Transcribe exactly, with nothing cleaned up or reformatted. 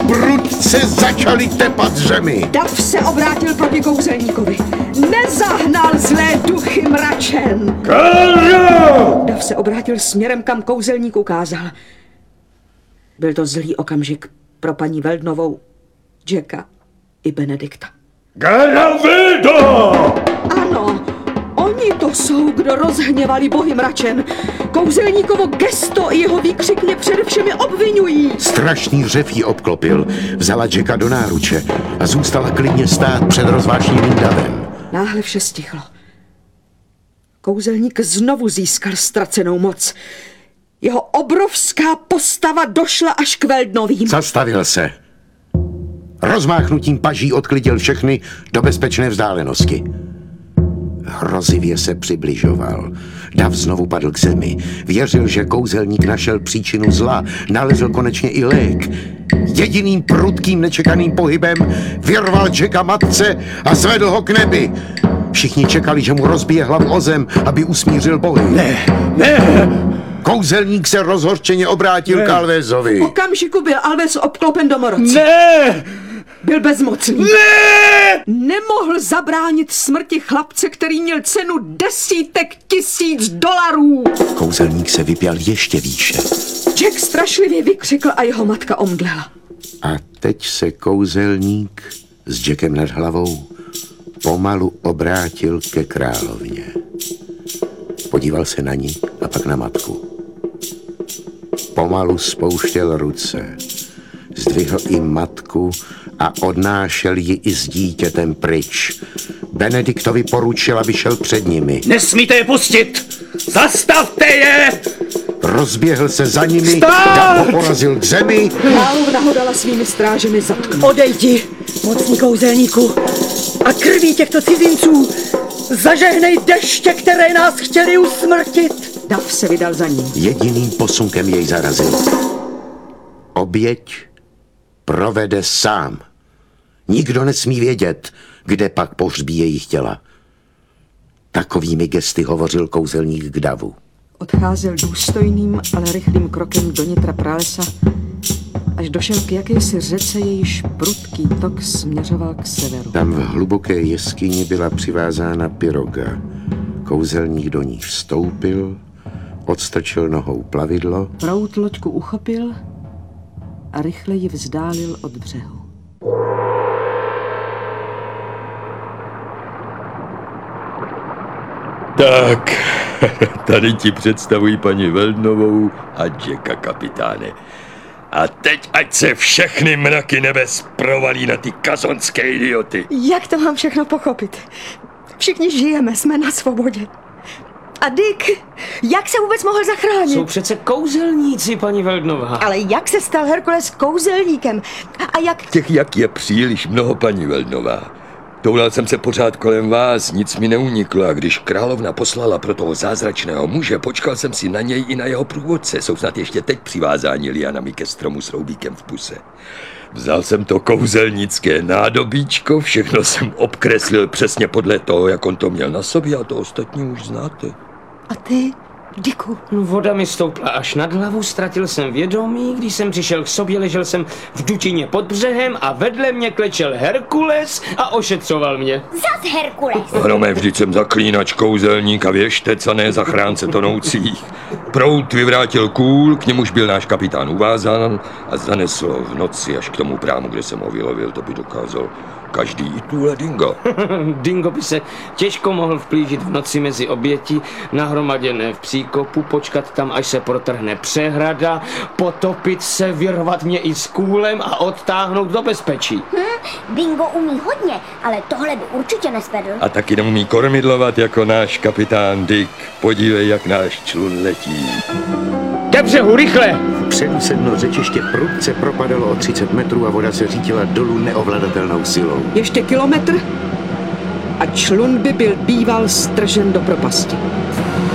prudce začali tepat dřemy. Dav se obrátil proti kouzelníkovi. Nezahnal zlé duchy mračen. Káro! Dav se obrátil směrem, kam kouzelník ukázal. Byl to zlý okamžik pro paní Weldnovou, Jacka i Benedikta. Geralvildo! Ano, oni to jsou, kdo rozhněvali bohy mračen. Kouzelníkovo gesto i jeho výkřik mě před všemi obvinují. Strašný řev jí obklopil, vzala Jacka do náruče a zůstala klidně stát před rozvášnivým davem. Náhle vše stichlo. Kouzelník znovu získal ztracenou moc. Jeho obrovská postava došla až k Weldnovým. Zastavil se. Rozmáchnutím paží odklidil všechny do bezpečné vzdálenosti. Hrozivě se přibližoval. Dav znovu padl k zemi. Věřil, že kouzelník našel příčinu zla. Nalezl konečně i lék. Jediným prudkým nečekaným pohybem vyrval Jacka matce a zvedl ho k nebi. Všichni čekali, že mu rozbije hlavu o zem, aby usmířil bohy. Ne, ne! Kouzelník se rozhorčeně obrátil ne. k Alvézovi. V okamžiku byl Alves obklopen domorodci. Ne! Byl bezmocný. Ne! Nemohl zabránit smrti chlapce, který měl cenu desítek tisíc dolarů. Kouzelník se vypěl ještě výše. Jack strašlivě vykřikl a jeho matka omdlela. A teď se kouzelník s Jackem nad hlavou pomalu obrátil ke královně. Podíval se na ní a pak na matku. Pomalu spouštěl ruce. Zdvihl i matku a odnášel ji i s dítětem pryč. Benediktovi poručil, aby šel před nimi. Nesmíte je pustit! Zastavte je! Rozběhl se za nimi, Stát! Dav ho porazil k zemi. Královna ho dala svými strážemi zatknout. Odejdi, mocný kouzelníku, a krví těchto cizinců zažehnej deště, které nás chtěli usmrtit. Dav se vydal za ním. Jediným posunkem jej zarazil. Oběť provede sám. Nikdo nesmí vědět, kde pak pohřbí jejich těla. Takovými gesty hovořil kouzelník k Davu. Odcházel důstojným, ale rychlým krokem do nitra pralesa, až došel k jakési řece, jejíž prudký tok směřoval k severu. Tam v hluboké jeskyni byla přivázána piroga. Kouzelník do ní vstoupil, odstrčil nohou plavidlo. Proud loďku uchopil a rychle ji vzdálil od břehu. Tak, tady ti představuji paní Weldnovou a Jacka, kapitáne. A teď ať se všechny mraky nebes provalí na ty kazonské idioty. Jak to mám všechno pochopit? Všichni žijeme, jsme na svobodě. A Dick, jak se vůbec mohl zachránit? Jsou přece kouzelníci, paní Weldnová. Ale jak se stal Herkules kouzelníkem? A jak... Těch jak je příliš mnoho, paní Weldnová. Toulal jsem se pořád kolem vás, nic mi neuniklo, a když královna poslala pro toho zázračného muže, počkal jsem si na něj i na jeho průvodce. Jsou snad ještě teď přivázáni lianami ke stromu s roubíkem v puse. Vzal jsem to kouzelnické nádobíčko, všechno jsem obkreslil přesně podle toho, jak on to měl na sobě, a to ostatní už znáte. A ty, Dicku? Voda mi stoupla až nad hlavu, ztratil jsem vědomí, když jsem přišel k sobě, ležel jsem v dutině pod břehem a vedle mě klečel Herkules a ošetřoval mě. Zas Herkules! Ano, mé, vždyť jsem zaklínač, kouzelník a věštec a ne zachránce tonoucích. Proud vyvrátil kůl, k němuž byl náš kapitán uvázán, a zanesl v noci až k tomu prámu, kde jsem ho vylovil. To by dokázal každý, i tuhle dingo. Dingo by se těžko mohl vplížit v noci mezi oběti, nahromaděné v příkopu, počkat tam, až se protrhne přehrada, potopit se, vyrvat mě i s kůlem a odtáhnout do bezpečí. Hm, Dingo umí hodně, ale tohle by určitě nesvedl. A taky neumí kormidlovat jako náš kapitán Dick. Podívej, jak náš člun letí. Ke břehu, rychle! Předu se dno řečiště prudce propadalo o třicet metrů a voda se řítila dolů neovladatelnou silou. Ještě kilometr a člun by byl býval stržen do propasti.